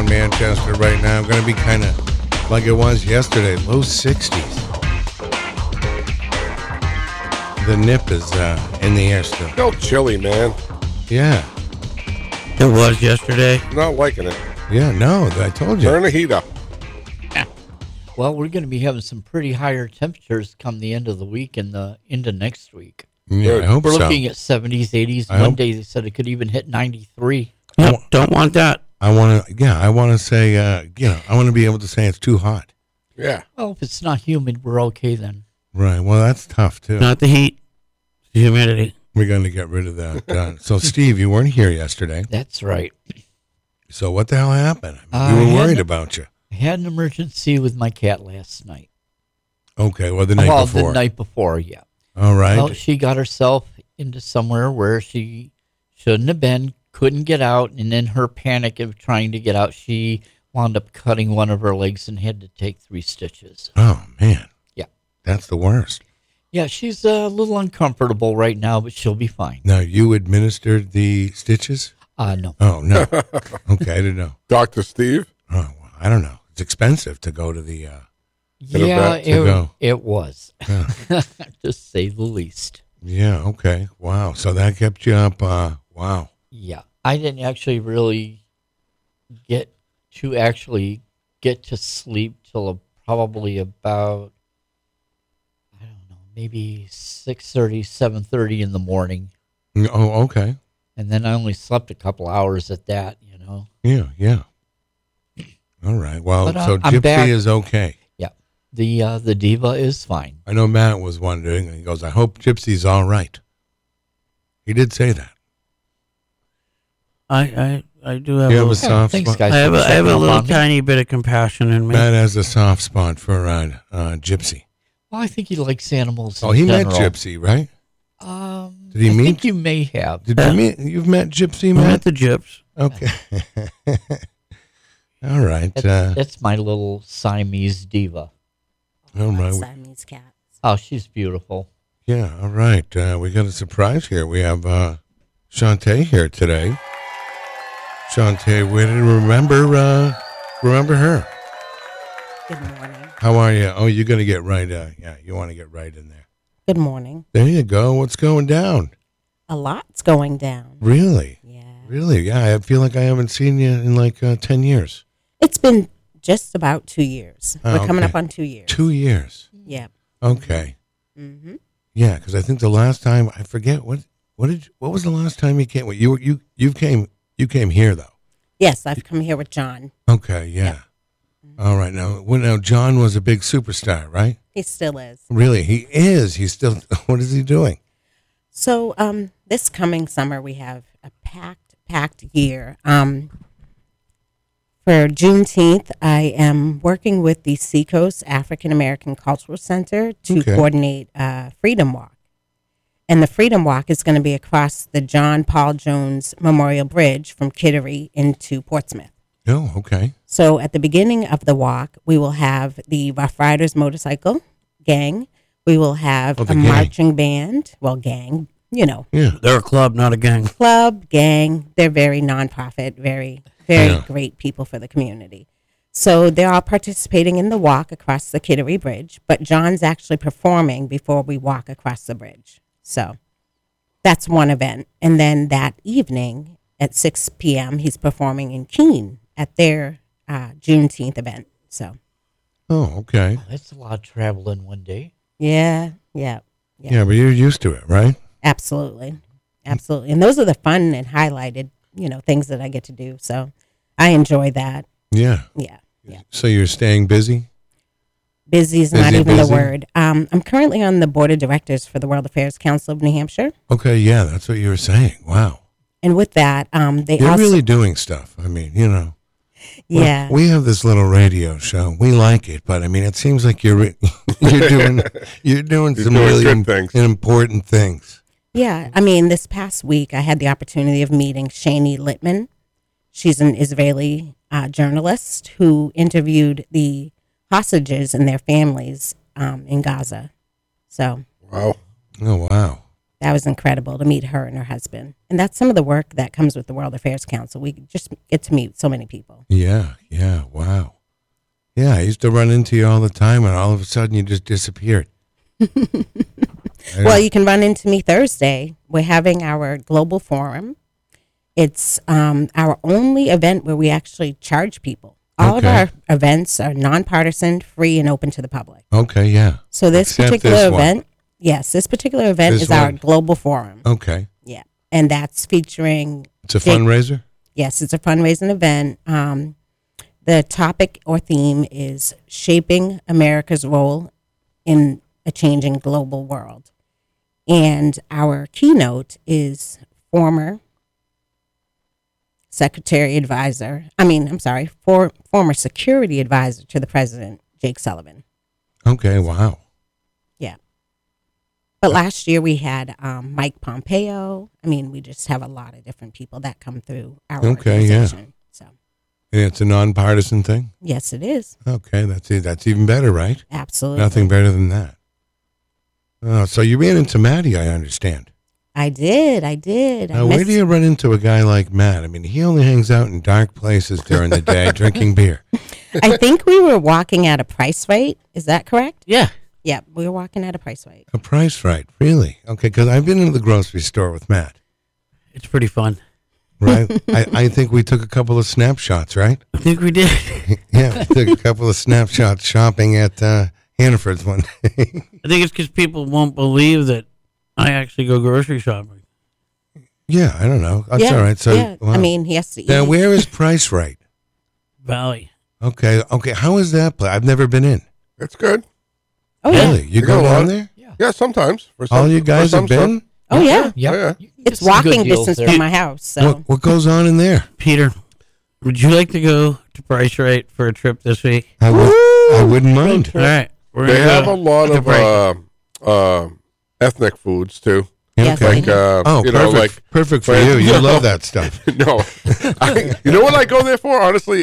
Manchester right now. Going to be kind of like it was yesterday, low 60s. The nip is in the air still. Still chilly, man. Yeah. It was yesterday. Not liking it. Yeah, no, I told you. Turn the heat up. Well, we're going to be having some pretty higher temperatures come the end of the week and into next week. Yeah, I hope We're so. looking at 70s, 80s. One day they said it could even hit 93. Yep, don't want that. I want to say, I want to be able to say it's too hot. Yeah. Well, if it's not humid, we're okay then. Right. Well, that's tough, too. Not the heat, the humidity. We're going to get rid of that. So, Steve, you weren't here yesterday. That's right. So what the hell happened? I mean, we were worried about you. I had an emergency with my cat last night. Okay, well, the night before. The night before, yeah. All right. Well, she got herself into somewhere where she shouldn't have been, couldn't get out, and in her panic of trying to get out, she wound up cutting one of her legs and had to take 3 stitches. Oh, man. Yeah. That's the worst. Yeah, she's a little uncomfortable right now, but she'll be fine. Now, you administered the stitches? No. Oh, no. Okay, I didn't know. Dr. Steve? Oh, well, I don't know. It's expensive to go to the... Yeah, go. it was, Yeah. to say the least. Yeah, okay. Wow. So that kept you up. Wow. Yeah, I didn't actually really get to sleep till probably about, I don't know, maybe 6:30, 7:30 in the morning. Oh, okay. And then I only slept a couple hours at that, Yeah, yeah. All right. Well, But, so I'm Gypsy back. is okay. Yeah, the diva is fine. I know Matt was wondering, and he goes, I hope Gypsy's all right. He did say that. I do have You a have a little, soft Thanks, spot? guys. I have for a checking up little on me. tiny bit of compassion in me. Matt has a soft spot for Gypsy. Well, I think he likes animals. Oh, in he met general. Gypsy, right? Did he I meet? think you may have. Did you meet? You've met Gypsy, I Matt? met the gyps. Okay. All right. That's my little Siamese diva. All right. Siamese cats. Oh, she's beautiful. Yeah. All right. We got a surprise here. We have Shantae here today. Shantae, we didn't remember her. Good morning. How are you? Oh, you're gonna get right. Yeah, you want to get right in there. Good morning. There you go. What's going down? A lot's going down. Really? Yeah. Really? Yeah. I feel like I haven't seen you in like 10 years. It's been just about 2 years. Oh, We're coming okay. up on 2 years. 2 years. Yeah. Okay. Mm-hmm. Yeah, because I think the last time I forget what was the last time you came? Well, you came here though. Yes, I've come here with John. Okay. Yeah. All right. Now John was a big superstar, right? He still is. Really, he is. He's still. What is he doing? So this coming summer we have a packed year. For Juneteenth, I am working with the Seacoast African American Cultural Center to coordinate Freedom Walk. And the Freedom Walk is going to be across the John Paul Jones Memorial Bridge from Kittery into Portsmouth. Oh, okay. So at the beginning of the walk, we will have the Rough Riders motorcycle gang. We will have a gang. marching band. Well, gang, Yeah. They're a club, not a gang. club, gang. They're very nonprofit, very great people for the community. So they're all participating in the walk across the Kittery Bridge, but John's actually performing before we walk across the bridge. So that's one event. And then that evening at 6 p.m., he's performing in Keene at their Juneteenth event. So. Oh, okay. Oh, that's a lot of travel in one day. Yeah. Yeah, but you're used to it, right? Absolutely. Absolutely. And those are the fun and highlighted, things that I get to do. So I enjoy that. Yeah. Yeah. So you're staying busy? Busy is not Busy, even busy? the word. I'm currently on the board of directors for the World Affairs Council of New Hampshire. Okay, yeah, that's what you were saying. Wow. And with that, they You're also. really doing stuff. I mean, Yeah. We have this little radio show. We like it, but I mean, it seems like you're doing some really good things. important things. Yeah. I mean, this past week, I had the opportunity of meeting Shani Littman. She's an Israeli journalist who interviewed the hostages and their families in Gaza. So. Wow. Oh, wow. That was incredible to meet her and her husband. And that's some of the work that comes with the World Affairs Council. We just get to meet so many people. Yeah, wow. Yeah, I used to run into you all the time, and all of a sudden you just disappeared. Well, you can run into me Thursday. We're having our global forum. It's our only event where we actually charge people. All of Okay. our events are nonpartisan, free, and open to the public. Okay, yeah. So this Except particular this one. event, yes, this particular event This is our one. global forum. Okay. Yeah, and that's featuring. It's a Jake- fundraiser? Yes, it's a fundraising event. The topic or theme is shaping America's role in a changing global world. And our keynote is former security advisor to the president, Jake Sullivan. Okay, wow. Yeah. But last year we had Mike Pompeo. I mean, we just have a lot of different people that come through our Okay, yeah. organization. So, And it's a nonpartisan thing? yes, it is. Okay, that's even better, right? Absolutely. Nothing better than that. Oh, so you ran into Matty, I understand. I did. I Now, where do you run into a guy like Matt? I mean, he only hangs out in dark places during the day drinking beer. I think we were walking at a price rate. Is that correct? Yeah. Yeah, we were walking at a price rate. A price right, really? Okay, because I've been into the grocery store with Matt, It's pretty fun. right? I think we took a couple of snapshots, right? I think we did. Yeah, we took a couple of snapshots shopping at Hannaford's one day. I think it's because people won't believe that I actually go grocery shopping. Yeah, I don't know. That's yeah, all right. So, yeah. wow. I mean, he has to eat. Now, where is Price Right? Valley. Okay. How is that place? I've never been in. It's good. Oh yeah. Really? You You go go down on. there? Yeah, sometimes. For All you for guys some have been? Oh yeah. Yep. Oh, yeah. You can get It's some good walking deals distance there. from my house. So What goes on in there? Peter, would you like to go to Price Right for a trip this week? I wouldn't mind. All right. We're They gonna have go a lot to of break. ethnic foods too. Yes, Okay. I Like do. Oh, you perfect. know, like Perfect for Right. you. You No. love that stuff. no, you know what I go there for? Honestly,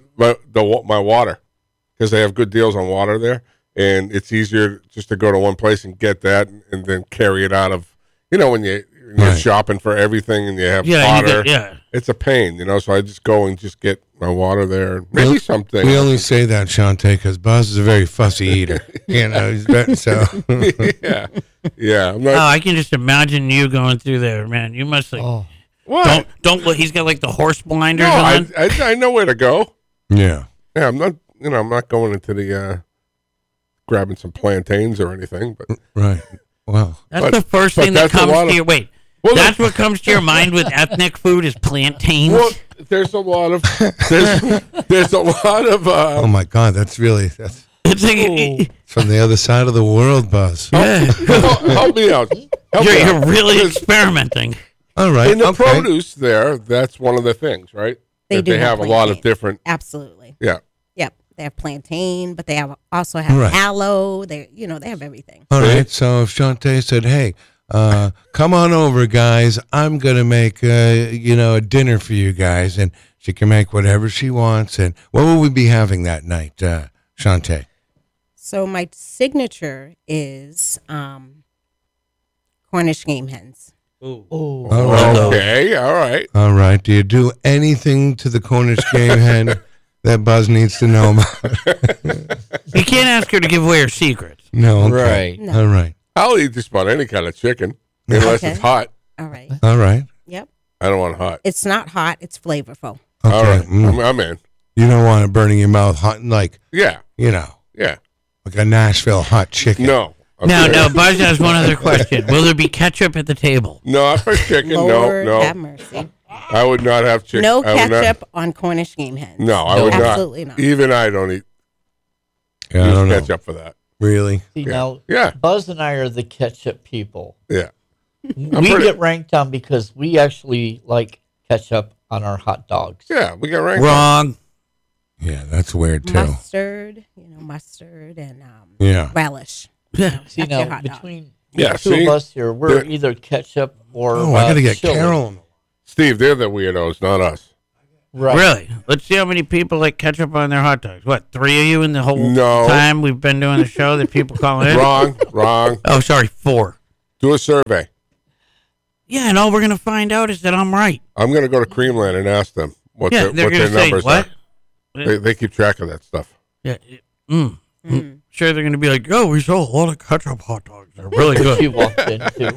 my water, because they have good deals on water there, and it's easier just to go to one place and get that, and then carry it out of. You know, when you're Right. shopping for everything and you have Yeah, you water, get, yeah. it's a pain. You know, so I just go and just get my water there. Maybe Well, something. We only say that, Shantae, because Buzz is a very fussy eater. You know, so yeah, yeah. I'm Oh, not. I can just imagine you going through there, man. You must like Oh, What? don't look. He's got like the horse blinders No, on. I know where to go. yeah. Yeah, I'm not. You know, I'm not going into the grabbing some plantains or anything. But Right. Well, That's but- the first but thing that that's a comes lot to of- your wait. Well, That's what comes to your mind with ethnic food is plantains. well, there's a lot of there's a lot of oh my God, that's It's like from the other side of the world, Buzz. yeah, help me out. Help me you're out. really Because experimenting. All right. in the okay. produce there. That's one of the things, right? They That do they have a lot of plantain. different. absolutely. Yeah. Yep. They have plantain, but they also have Right. aloe. They have everything. All See? right. So if Shantae said, "Hey, come on over, guys. I'm gonna make a dinner for you guys," and she can make whatever she wants. And what will we be having that night, Shantae? So my signature is Cornish game hens. oh, All right. Okay. All right. All right. Do you do anything to the Cornish game hen that Buzz needs to know about? You can't ask her to give away her secrets. No. Okay. right. No. All right. I'll eat just about any kind of chicken unless Okay. it's hot. All right. All right. Yep. I don't want hot. It's not hot. It's flavorful. Okay. All right. Mm. I'm in. You don't want it burning your mouth hot, like Yeah. Yeah, like a Nashville hot chicken. No. No, Okay. no. Buzz has one other question. Will there be ketchup at the table? No, not for chicken. Lord no. have mercy. I would not have chicken. No I would not- ketchup on Cornish game hens. No, I would absolutely not. not. Even I don't eat Yeah, I don't know. ketchup for that. Really? See, Yeah. now Yeah. Buzz and I are the ketchup people. Yeah. We pretty- get ranked on because we actually like ketchup on our hot dogs. Yeah. We got ranked. Wrong. Yeah, that's weird too. Mustard and Yeah. relish. Yeah. See, That's your now hot dog. between Yeah, the two see? of us here, we're They're- either ketchup or Oh, I gotta get chili. Carol. Steve, they're the weirdos, not us. Right. Really? Let's see how many people like ketchup on their hot dogs. What, 3 of you in the whole No. time we've been doing the show that people call in? Wrong. Oh, sorry, 4. Do a survey. Yeah, and all we're gonna find out is that I'm right. I'm going to go to Creamland and ask them what Yeah, their they're gonna say numbers what? are. They keep track of that stuff. Yeah. Sure, they're gonna be like, "Oh, we sold a lot of ketchup hot dogs. They're really good." She walked into.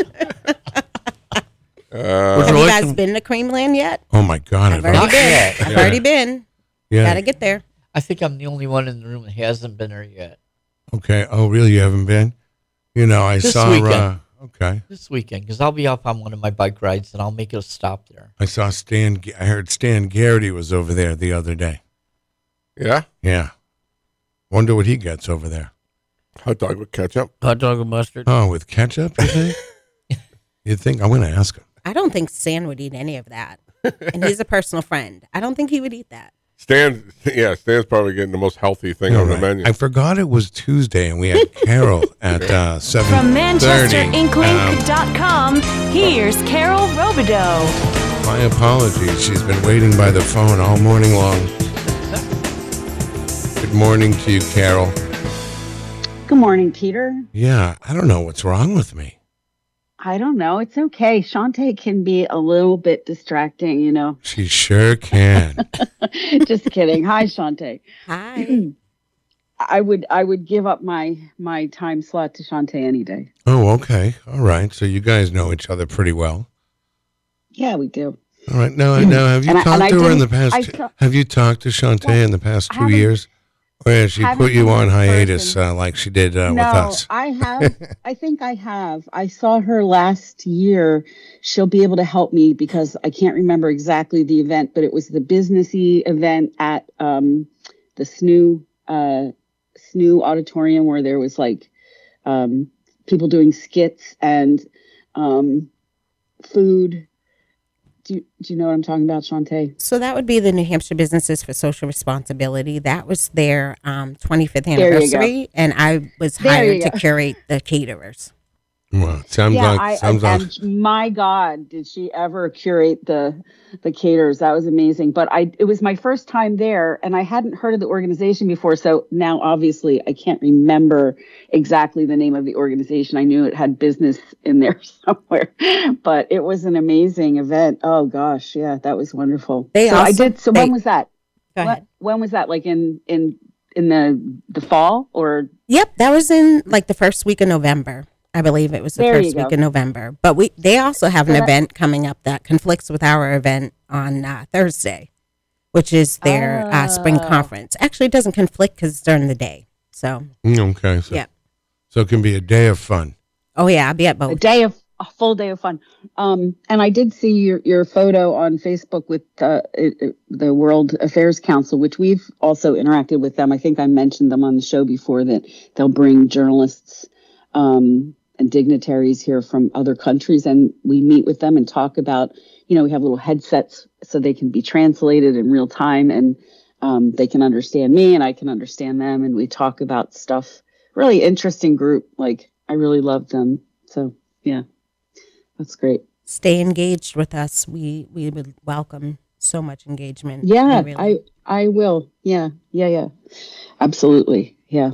Would Have you you like guys some- been to Creamland yet? Oh my God! I've already Not been. yet. I've already been. Yeah. Gotta get there. I think I'm the only one in the room that hasn't been there yet. Okay. Oh, really? You haven't been? You know, I This saw. weekend. Okay. This weekend, because I'll be up on one of my bike rides and I'll make a stop there. I saw Stan. I heard Stan Garrity was over there the other day. Yeah? Yeah. Wonder what he gets over there. Hot dog with ketchup. hot dog and mustard? Oh, with ketchup? You think? You think? I'm going to ask him. I don't think Stan would eat any of that. And he's a personal friend. I don't think he would eat that. Stan's probably getting the most healthy thing All on the right. menu. I forgot it was Tuesday, and we had Carol at 7:30. From ManchesterInkLink.com, here's Carol Robideau. My apologies. She's been waiting by the phone all morning long. Good morning to you, Carol. Good morning, Peter. Yeah, I don't know what's wrong with me. I don't know. It's okay. Shantae can be a little bit distracting, you know. She sure can. Just kidding. Hi, Shantae. Hi. I would give up my time slot to Shantae any day. Oh, okay. All right. So you guys know each other pretty well. Yeah, we do. All right. Now, have you And I talked to her in the didn't- I past? saw- Have you talked to Shantae in the past 2 years? Or has she haven't put you been on in hiatus person. like she did with No, us? I have. I think I have. I saw her last year. She'll be able to help me because I can't remember exactly the event, but it was the businessy event at the SNU auditorium where there was like people doing skits and food. Do you know what I'm talking about, Shantae? So that would be the New Hampshire Businesses for Social Responsibility. That was their 25th There you go. anniversary, and I was There you hired to go. curate the caterers. Well, sounds like and my God, did she ever curate the caterers? That was amazing. But it was my first time there, and I hadn't heard of the organization before. So now, obviously, I can't remember exactly the name of the organization. I knew it had business in there somewhere, but it was an amazing event. Oh gosh, yeah, that was wonderful. They So I also- did. So they- when was that? Go ahead. When was that? Like in the fall or? Yep, that was in like the first week of November. I believe it was the There you first week go. of November. But they also have an event coming up that conflicts with our event on Thursday, which is their spring conference. Actually, it doesn't conflict because it's during the day. So, okay. So, yeah. So it can be a day of fun. Oh yeah, I'll be at both. A full day of fun. And I did see your photo on Facebook with the World Affairs Council, which we've also interacted with them. I think I mentioned them on the show before that they'll bring journalists and dignitaries here from other countries, and we meet with them and talk about, we have little headsets so they can be translated in real time, and they can understand me and I can understand them, and we talk about stuff. Really interesting group. Like, I really love them. So yeah, that's great. Stay engaged with us. We would welcome so much engagement. Yeah, We really- I will. Yeah. Absolutely. Yeah.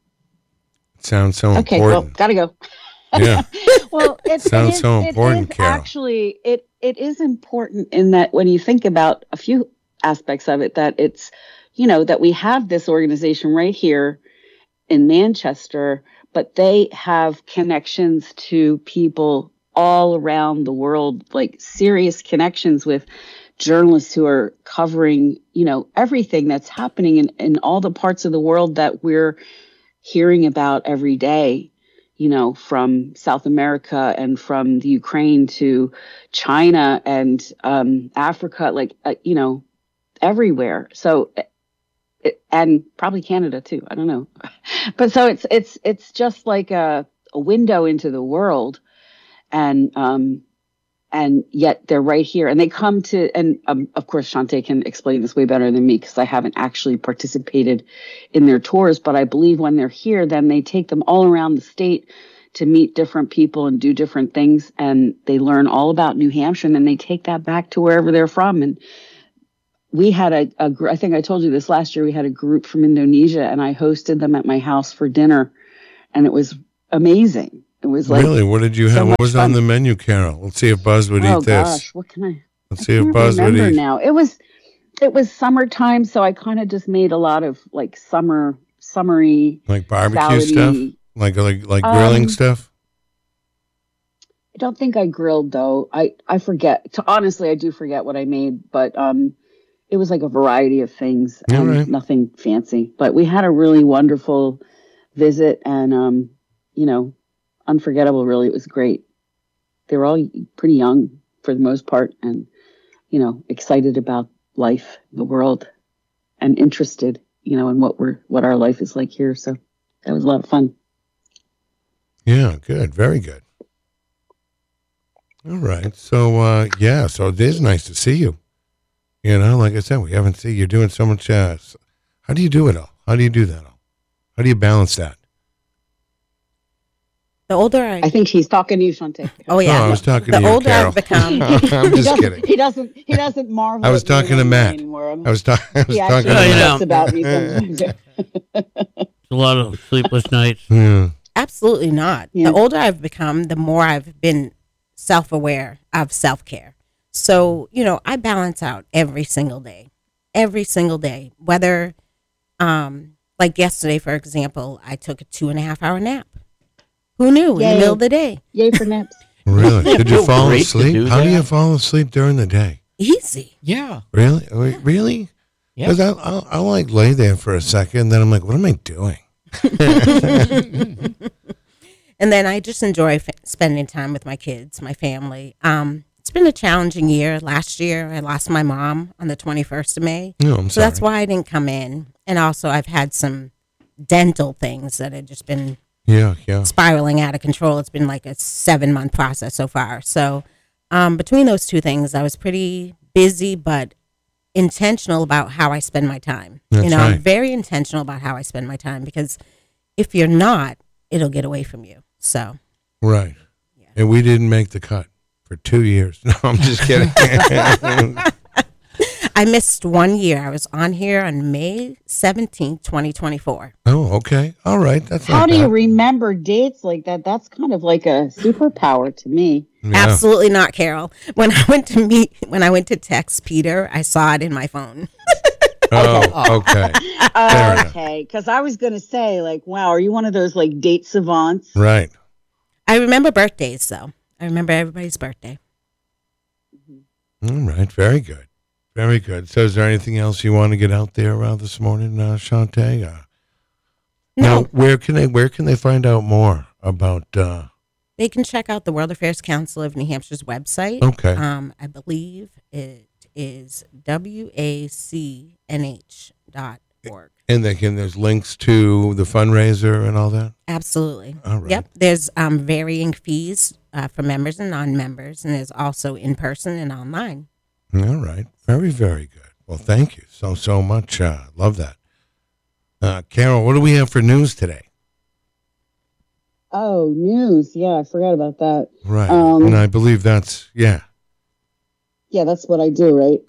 Sounds so Okay. Well, important. gotta go. Yeah. Well, Sounds so important, Carol. Actually, it is important in that when you think about a few aspects of it, that it's, that we have this organization right here in Manchester, but they have connections to people all around the world, like serious connections with journalists who are covering, everything that's happening in all the parts of the world that we're hearing about every day, from South America and from the Ukraine to China and Africa, like, everywhere. So, and probably Canada too. I don't know. But so it's just like a window into the world. And yet they're right here, and they come to, and of course, Shantae can explain this way better than me because I haven't actually participated in their tours, but I believe when they're here, then they take them all around the state to meet different people and do different things, and they learn all about New Hampshire, and then they take that back to wherever they're from. And we had I think I told you this last year, we had a group from Indonesia, and I hosted them at my house for dinner, and it was amazing. It It was like, Really? What did you so have? What much was on fun. the menu, Carol? Let's see if Buzz would oh eat this. gosh, what can I? Let's I see if can't Buzz would remember eat. now. It was summertime, so I kind of just made a lot of like summery Like barbecue stuff? salady. Like grilling Um, stuff? I don't think I grilled though. I forget. Honestly, I do forget what I made, but it was like a variety of things All and right. nothing fancy. But we had a really wonderful visit and unforgettable. Really, it was great. They were all pretty young for the most part, and excited about life, the world, and interested, in what our life is like here. So that was a lot of fun. Yeah, good. Very good. All right. So, so it is nice to see you. Like I said, we haven't seen you're doing so much. How do you do it all? How do you do that all? How do you balance that? The older I think he's talking to you, Shantae. oh yeah, Oh, I was talking the to you, older Carol. I've become, I'm just kidding. He doesn't marvel. I was at me talking to anymore Matt. anymore. I was talking He to actually Yeah, you know. talks about me sometimes. It's a lot of sleepless nights. Yeah. absolutely not. Yeah. The older I've become, the more I've been self-aware of self-care. So I balance out every single day, whether like yesterday, for example, I took a 2.5-hour nap. Who knew? In the Yay. middle of the day. Yay for naps. Really? Did you feel fall great to asleep? do How do you that. fall asleep during the day? Easy. Yeah. Really? Really? Yeah. Because I'll like lay there for a second, then I'm like, what am I doing? And then I just enjoy spending time with my kids, my family. It's been a challenging year. Last year, I lost my mom on the 21st of May. No, I'm So sorry. that's why I didn't come in. And also, I've had some dental things that have just been Yeah. spiraling out of control. It's been like a 7-month process so far. So between those two things, I was pretty busy, but intentional about how I spend my time. That's I'm right. very intentional about how I spend my time, because if you're not, it'll get away from you. So Right. And we didn't make the cut for 2 years. No, I'm just kidding. I missed 1 year. I was on here on May 17th, 2024. Oh, okay. All right. That's How not do you bad. remember dates like that? That's kind of like a superpower to me. Yeah. Absolutely not, Carol. When I went to text Peter, I saw it in my phone. Oh, okay. Fair enough. Okay, because I was gonna say, like, wow, are you one of those like date savants? Right. I remember birthdays, though. I remember everybody's birthday. All right. Very good. Very good. So is there anything else you want to get out there this morning, Shantae? Now, No, where can they find out more about they can check out the World Affairs Council of New Hampshire's website. Okay. I believe it is wacnh.org. and there's links to the fundraiser and all that? Absolutely. All right. Yep. There's varying fees for members and non-members, and there's also in person and online. All right. Very, very good. Well, thank you so much. Love that. Carol, what do we have for news today? Oh, news. Yeah, I forgot about that. Right. Um, And I believe that's, Yeah, that's what I do, right?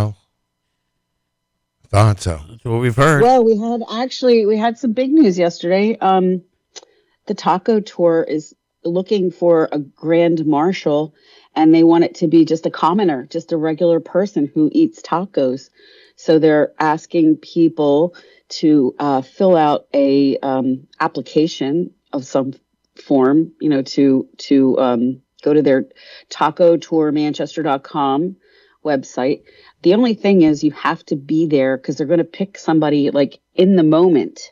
Thought so. That's what we've heard. Well, we had some big news yesterday. The taco tour is looking for a grand marshal, and they want it to be just a commoner, just a regular person who eats tacos. So they're asking people to fill out a application of some form, to go to their tacotourmanchester.com website. The only thing is you have to be there because they're going to pick somebody like in the moment.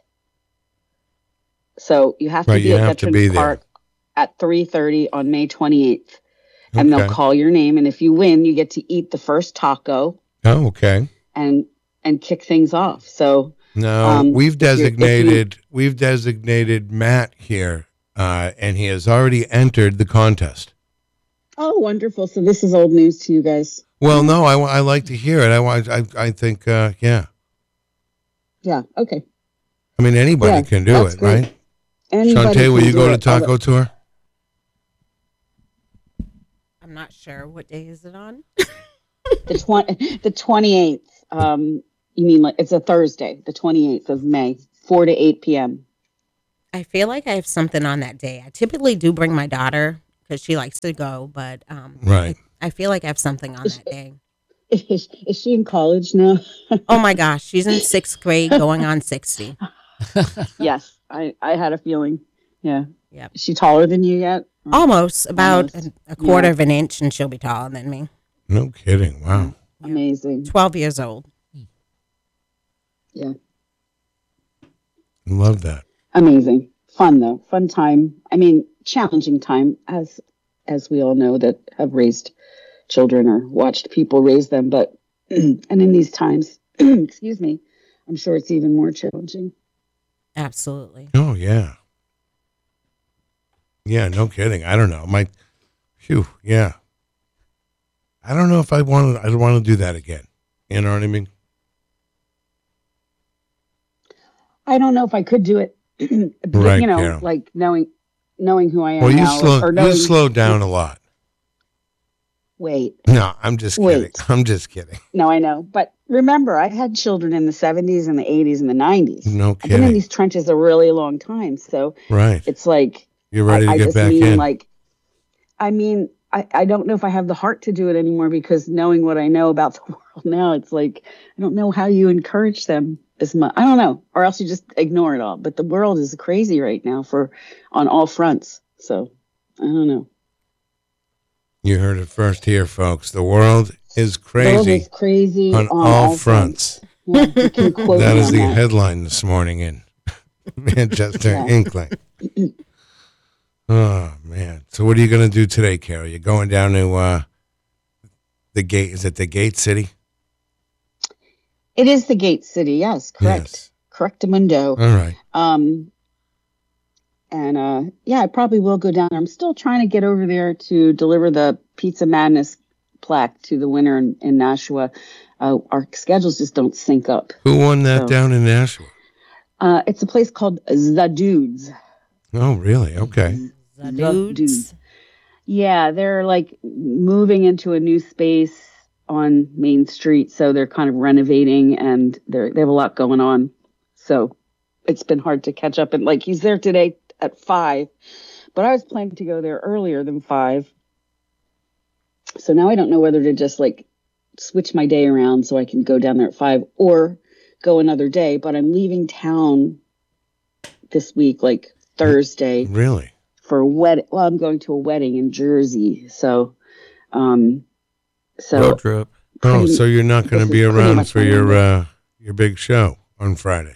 So you have to Right, be you at have to Veterans be there. Park at 3:30 on May 28th. And Okay. they'll call your name. And if you win, you get to eat the first taco Oh, okay. and kick things off. So No, we've if you- designated Matt here, and he has already entered the contest. oh, wonderful. So this is old news to you guys. Well, no, I like to hear it. I think, yeah. Yeah. Okay. I mean, anybody Yeah, can do that's it, great. right? Anybody Shantae, will can you do go to it. Taco Tour? I'm not sure. What day is it on? The 28th. You mean like it's a Thursday, the 28th of May, 4 to 8 p.m. I feel like I have something on that day. I typically do bring my daughter because she likes to go, but Right. I feel like I have something on that day. Is she in college now? Oh my gosh, she's in 6th grade, going on 60. Yes, I had a feeling. Yeah. Yep. Is she taller than you yet? Almost about Almost. a quarter Yeah. of an inch, and she'll be taller than me. No kidding. Wow. Amazing. 12 years old. Yeah. Love that. Amazing. Fun though. Fun time. I mean, challenging time as we all know that have raised children or watched people raise them, but and in these times, excuse me, I'm sure it's even more challenging. Absolutely. Oh, yeah. Yeah, no kidding. I don't know. Yeah. I don't know if I'd want to do that again. You know what I mean? I don't know if I could do it. Right, you know, Carol. like knowing who I am Well, now, or knowing. you slowed down a lot. Wait, No, I'm just kidding. Wait. I'm just kidding. no, I know, but remember, I had children in the 70s and the 80s and the 90s. No I've been in kidding. these trenches a really long time, so Right. it's like You're ready to I get just back mean in. like, I don't know if I have the heart to do it anymore, because knowing what I know about the world now, it's like, I don't know how you encourage them as much. I don't know, or else you just ignore it all. But the world is crazy right now on all fronts. So I don't know. You heard it first here, folks. The world is The world crazy is crazy on all fronts. Yeah, you can quote That me is on the that. headline this morning in Manchester Yeah. Inkling. Oh, man. So what are you going to do today, Carol? You're going down to the gate. Is it the Gate City? It is the Gate City. Yes, correct. Yes. Correctamundo. All right. And yeah, I probably will go down there. I'm still trying to get over there to deliver the Pizza Madness plaque to the winner in Nashua. Our schedules just don't sync up. Who won that So- down in Nashua? It's a place called The Dudes. Oh, really? Okay. The dudes. dudes. Yeah, they're like moving into a new space on Main Street, so they're kind of renovating, and they have a lot going on. So it's been hard to catch up. And like, he's there today at 5, but I was planning to go there earlier than 5. So now I don't know whether to just like switch my day around so I can go down there at 5 or go another day. But I'm leaving town this week, like Thursday, Really? for a wedding. Well, I'm going to a wedding in Jersey. So, Road trip. Oh, pretty- so you're not going this to be is pretty around much for my your big show on Friday?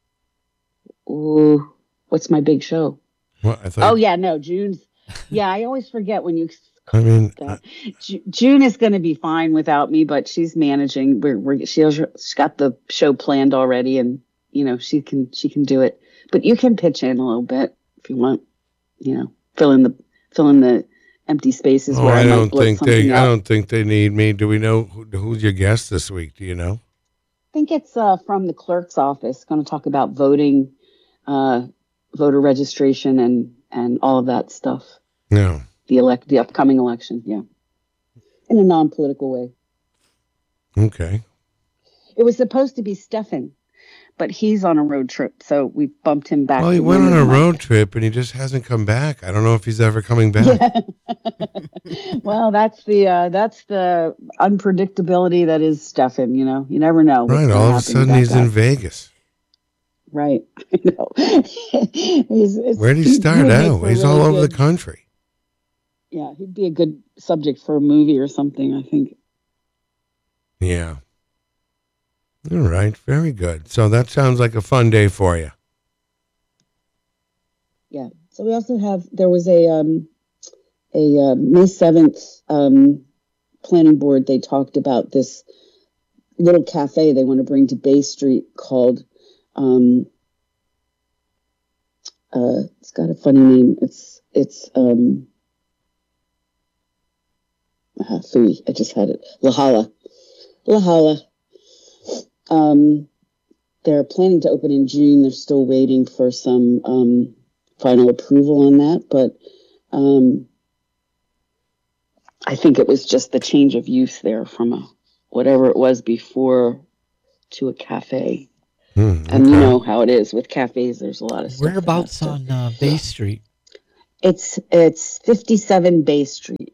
ooh, what's my big show? What? I thought. Oh yeah, no, June's. Yeah, I always forget when you. I mean, June is going to be fine without me, but she's managing. She's got the show planned already, and you know she can do it. But you can pitch in a little bit if you want. You know, fill in the empty spaces where I might don't blow think something I up. don't think they need me. Do we know who's your guest this week? Do you know? I think it's from the clerk's office. Going to talk about voting, voter registration, and all of that stuff. No. The upcoming election. Yeah, in a non-political way. Okay. It was supposed to be Stefan, but he's on a road trip, so we bumped him back. Well, he to went one on a of the road trip and he just hasn't come back. I don't know if he's ever coming back. Well, that's the unpredictability that is Stefan. You know, you never know. what's Right. gonna All of a happen sudden with that he's guy. in Vegas. Right. I know. Where'd he start would make out? for a He's all really over the good- country. Yeah, he'd be a good subject for a movie or something, I think. Yeah. All right. Very good. So that sounds like a fun day for you. Yeah. So we also there was a May 7th planning board. They talked about this little cafe they want to bring to Bay Street called, it's got a funny name. It's I just had it. La Hala. They're planning to open in June. They're still waiting for some final approval on that, but I think it was just the change of use there from whatever it was before to a cafe. And you know how it is with cafes. There's a lot of stuff. Whereabouts on Bay Street? It's 57 Bay Street.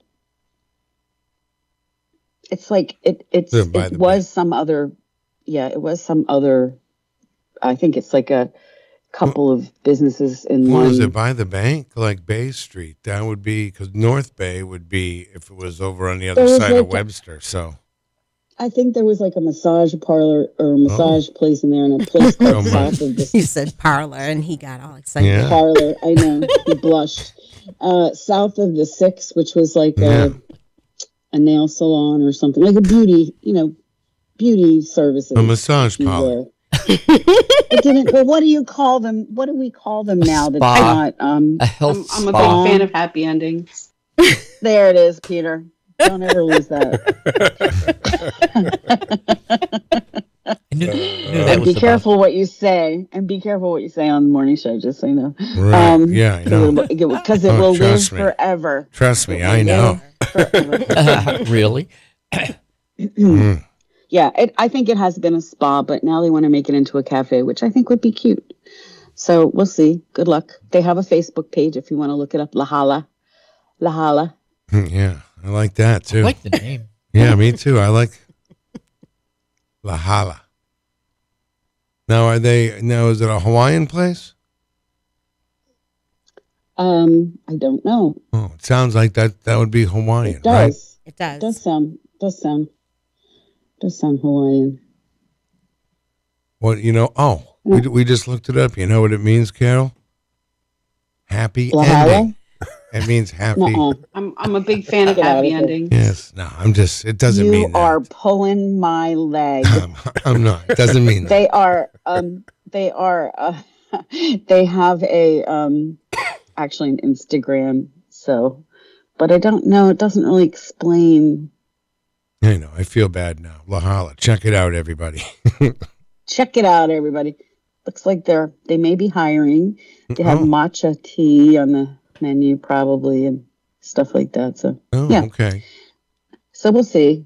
It's like it was some other. Yeah, it was some other. I think it's like a couple of businesses in What one. is it, by the bank? Like Bay Street. That would be, because North Bay would be if it was over on the other There was side like of Webster. So, I think there was like a massage parlor or a massage place in there, and a place So called much. South of the You said parlor, and he got all excited. Yeah. parlor. I know, he blushed. South of the Six, which was like Yeah. a nail salon or something, like a beauty, beauty services. a massage if you parlor. will. It didn't. But what do you call them? What do we call them now? That's Spa. not. A health I'm a spa. big fan of happy endings. There it is, Peter. Don't ever lose that. I knew that And was be about- careful what you say. And be careful what you say on the morning show. Just so you know. Right. Yeah, I know. Because it Oh, will live trust me. forever. Trust me, I know. Forever. Really? Mm. Yeah, I think it has been a spa, but now they want to make it into a cafe, which I think would be cute. So we'll see. Good luck. They have a Facebook page if you want to look it up. La Hala. La Hala. Yeah, I like that I too. like the name. Yeah, me too. I like La Hala. Now, is it a Hawaiian place? I don't know. Oh, it sounds like that would be Hawaiian, It right? does. It does. Does sound Hawaiian. What, we just looked it up. You know what it means, Carol? Happy La Hala? ending. It means happy. Nuh-uh. I'm a big fan of Get out happy of here. endings. Yes. No, it doesn't You mean that. are pulling my leg. I'm not. It doesn't mean that. They are they have a actually an Instagram, so but I don't know, it doesn't really explain. I know. I feel bad now. La Hala. Check it out, everybody. Check it out, everybody. Looks like they may be hiring. They have Oh. matcha tea on the menu probably and stuff like that. So Oh, yeah. okay. So we'll see.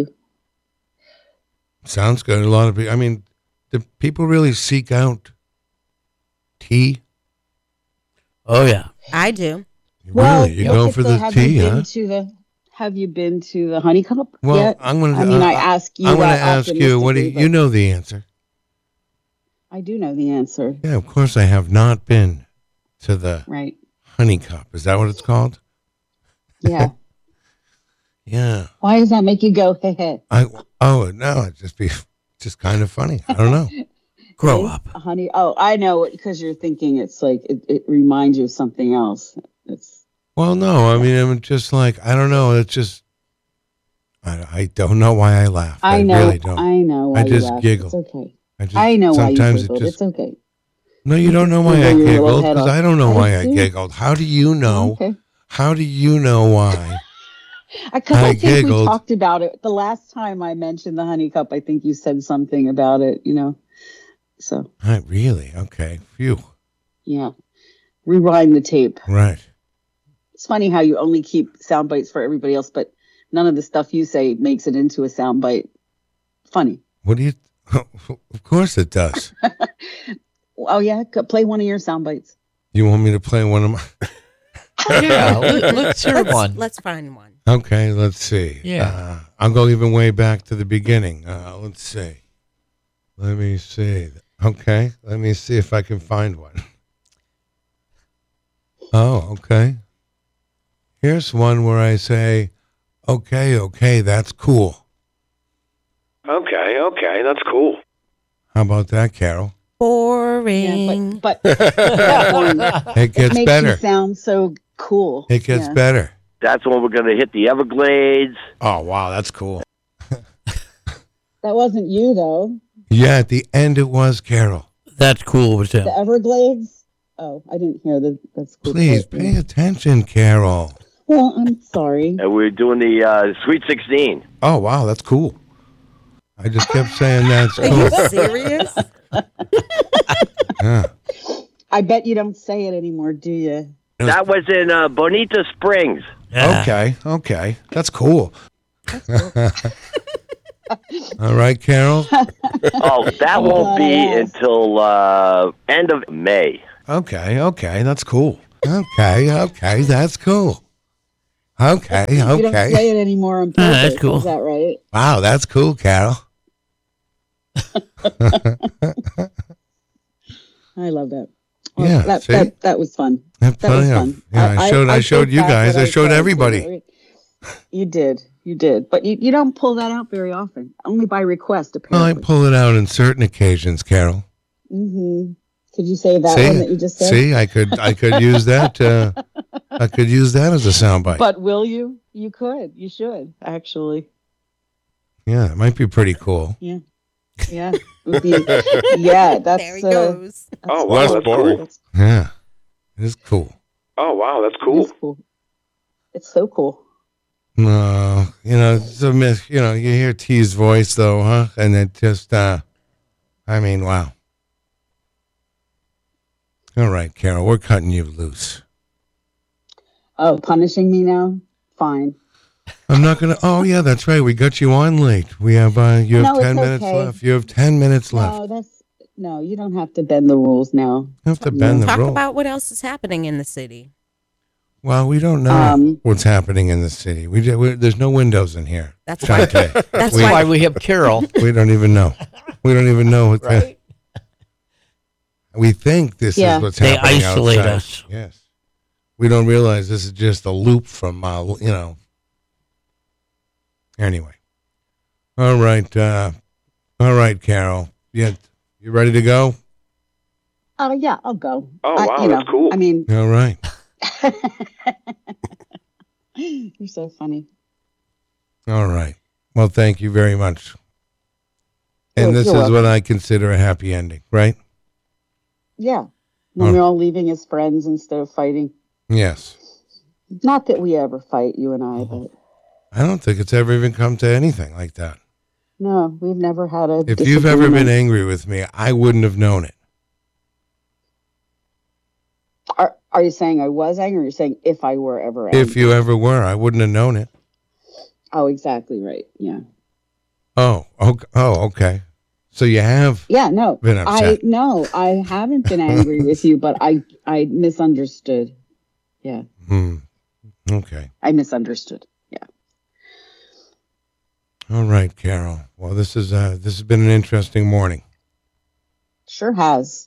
Sounds good. A lot of people. I mean, do people really seek out tea? Oh yeah. I do. Really? You go for the tea, huh? Have you been to the Honey Cup Well, yet? I'm going to. I mean, I ask you. I'm going to that ask you. What do optimistically, you but know the answer? I do know the answer. Yeah, of course. I have not been to the Right. Honey Cup. Is that what it's called? Yeah. Yeah. Why does that make you go, hey, hey? No, it's just kind of funny. I don't know. Grow up. Honey. Oh, I know, because you're thinking it's like, it reminds you of something else. It's Well, no, I mean, I'm just like, I don't know. It's just, I don't know why I laugh. I know. really don't. I know. I Why just you laugh. giggle. It's okay. just, I know why you sometimes giggled. it just, It's okay. no, you don't know why I Giggle your little giggled head because off. I don't know I why I do. giggled. How do you know? Okay. How do you know why? Because I I think we giggled. talked about it the last time I mentioned the Honey Cup. I think you said something about it. So Really? Okay. Phew. yeah, rewind the tape. Right. It's funny how you only keep sound bites for everybody else, but none of the stuff you say makes it into a sound bite. Funny. What do you? Of course it does. Oh yeah, play one of your sound bites. You want me to play one of my? Yeah, let's hear one. Let's find one. Okay, let's see. Yeah. I'll go even way back to the beginning. Let's see. Let me see. Okay, let me see if I can find one. Oh, okay. Here's one where I say, okay, that's cool. Okay, that's cool. How about that, Carol? Boring. Yeah, but that one It gets makes better. you sound so cool. It gets Yeah. better. That's when we're going to hit the Everglades. Oh, wow, that's cool. That wasn't you though. Yeah, at the end it was Carol. That's cool with him. The Everglades. Oh, I didn't hear that. That's cool. Please pay attention, Carol. Well, I'm sorry. And we're doing the Sweet 16. Oh, wow, that's cool. I just kept saying that's Are you cool. serious? Yeah. I bet you don't say it anymore, do you? That was in Bonita Springs. Yeah. Okay, that's cool. All right, Carol. Oh, that won't be until end of May. Okay, that's cool. Okay, that's cool. Okay. You don't play it anymore on purpose. That's cool. Is that right? Wow, that's cool, Carol. I love that. Yeah, see? That was fun. That's That was funny. fun. Yeah, I showed take you back guys. what I showed said. everybody. You did, but you don't pull that out very often. Only by request, Well, I apparently. pull it out on certain occasions, Carol. Mm-hmm. Could you say that See? one that you just said? See, I could use that. I could use that as a soundbite. But will you? You could. You should actually. Yeah, it might be pretty cool. Yeah. Yeah. It would be, yeah. That's There he goes. Oh, wow, Less that's boring. cool. Yeah, it is cool. Oh, wow, that's It cool. is cool. It's so cool. No, it's a myth. You hear T's voice though, huh? And it just, I mean, wow. All right, Carol, we're cutting you loose. Oh, punishing me now? Fine. I'm not gonna. Oh yeah, that's right. We got you on late. We have. You have No, 10 it's minutes okay. left. You have 10 minutes left. No, you don't have to bend the rules now. You have to bend the Talk rules. about what else is happening in the city. Well, we don't know what's happening in the city. There's no windows in here. That's why. Shantae. That's That's We- why we have Carol. We don't even know. We don't even know what. Right? We think this Yeah. is what's They happening isolate outside. us. Yes. We don't realize this is just a loop from, Anyway. All right, Carol. Yeah, you ready to go? Oh, yeah, I'll go. Oh, wow, that's cool. I mean, All right. you're so funny. All right. Well, thank you very much. And this is You're what I consider a happy ending, right? Yeah. When we're all leaving as friends instead of fighting. Yes. Not that we ever fight, you and I, but I don't think it's ever even come to anything like that. no, we've never had a If you've ever been disagreement. angry with me, I wouldn't have known it. Are you saying I was angry or are you saying if I were ever angry? If you ever were, I wouldn't have known it. Oh, exactly right. Yeah. Oh, okay. So you have Yeah, no. been upset. I haven't been angry with you, but I misunderstood. Yeah. Okay. I misunderstood. Yeah. All right, Carol. Well, this has been an interesting morning. Sure has.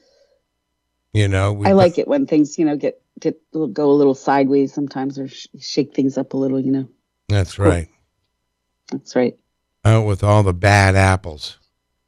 I I like it when things, go a little sideways sometimes or shake things up a little, That's right. That's right. Out with all the bad apples.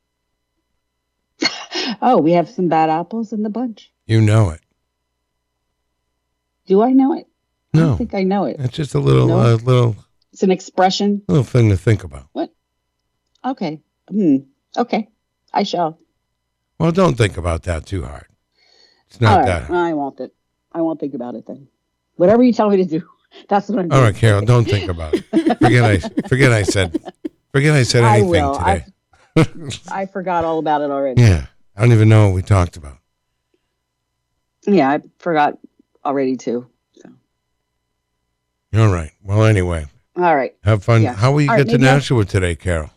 Oh, we have some bad apples in the bunch. You know it. Do I know it? I No, don't think I know it. it's just a little, No? little It's an expression. thing to think about. Okay. Okay. I shall. Well, don't think about that too hard. It's not All that right. hard. I won't. I won't think about it then. Whatever you tell me to do, that's what I'm doing. All right, Carol, don't think about it. Forget I said I anything will. today. I forgot all about it already. Yeah, I don't even know what we talked about. Yeah, I forgot already too. So. All right. Well, anyway, All right. have fun. Yeah. How will you All get right, to maybe I'll- Nashua today, Carol?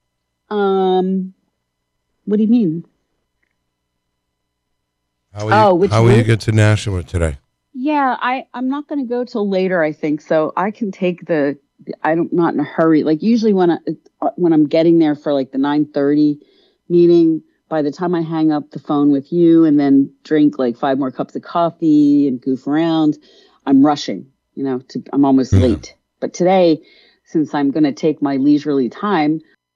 What do you mean? How will you route? get to Nashua today? Yeah, I'm not going to go till later, I think. So I can take I'm not in a hurry. Like usually when I'm getting there for like the 9:30 meeting, by the time I hang up the phone with you and then drink like 5 more cups of coffee and goof around, I'm rushing, I'm almost late. But today, since I'm going to take my leisurely time,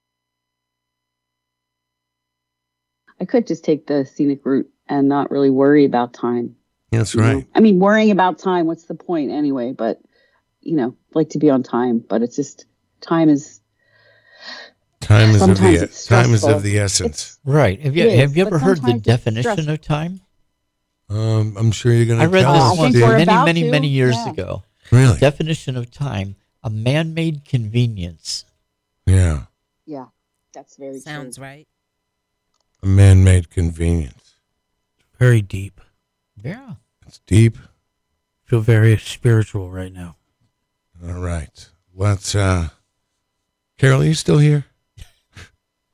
I could just take the scenic route and not really worry about time. That's you know? right. I mean, worrying about time, what's the point anyway? But, like to be on time, but it's just time is sometimes it's time is stressful. of the essence. Right. Have It you is, ever but heard the sometimes it's definition stressful. of time? I'm sure you're going to I read tell this I us. think once we're Steve. about many, to. many years Yeah. ago. Really? Definition of time: a man-made convenience. Yeah. Yeah, that's very Sounds true. right. A man-made convenience. Very deep. Yeah. It's deep. Feel very spiritual right now. All right. Let's. Carol, are you still here?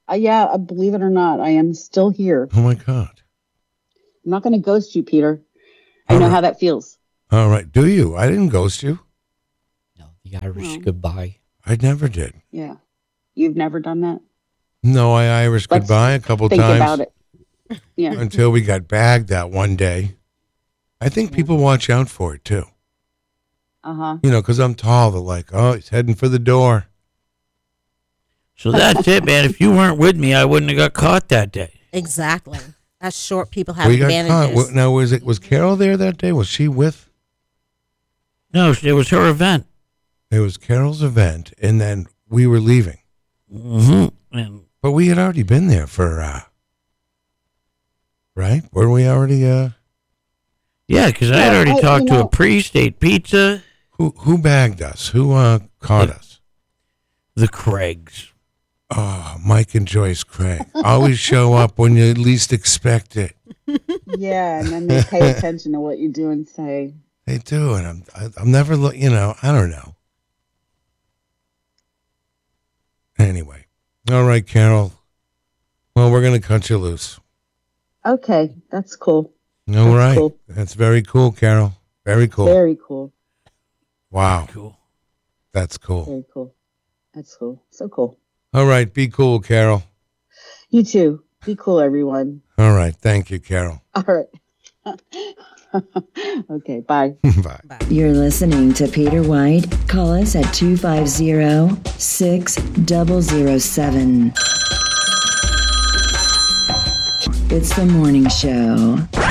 Yeah, believe it or not, I am still here. Oh my God. I'm not going to ghost you, Peter. I All know right. how that feels. All right. Do you? I didn't ghost you. No, the Irish goodbye. I never did. Yeah. You've never done that? No, I Irish Let's goodbye a couple Think times about it. Yeah. until we got bagged that one day. I think people watch out for it too. Uh-huh. You know, because I'm tall. They're like, oh, he's heading for the door. So that's it, man. If you weren't with me, I wouldn't have got caught that day. Exactly. Us short people have We got advantages. caught. Now, was Carol there that day? Was she with? No, it was her event. It was Carol's event, and then we were leaving. Mm-hmm. And But we had already been there for, right? Were we already, yeah, because I had already talked to a know- priest, ate pizza. who bagged us? Who, caught us? The Craigs. Oh, Mike and Joyce Craig. Always show up when you least expect it. Yeah, and then they pay attention to what you do and say. They do, and I'm never, I don't know. Anyway. All right, Carol. Well, we're going to cut you loose. Okay, that's cool. All right. cool. That's very cool, Carol. Very cool. Very cool. Wow. Cool. That's cool. Very cool. That's cool. So cool. All right. Be cool, Carol. You too. Be cool, everyone. All right. Thank you, Carol. All right. Okay, bye. Bye. You're listening to Peter White. Call us at 250-6007. It's the morning show.